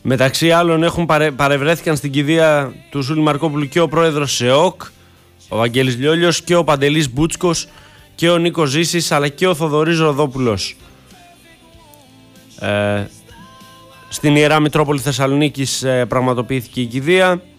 Μεταξύ άλλων παρευρέθηκαν στην κηδεία του Ζούλη Μαρκόπουλου και ο πρόεδρος ΣΕΟΚ, ο Βαγγέλης Λιόλιος, και ο Παντελής Μπούτσκος και ο Νίκος Ζήσης, αλλά και ο Θοδωρής Ροδόπουλος. Στην Ιερά Μητρόπολη Θεσσαλονίκης πραγματοποιήθηκε η κηδεία.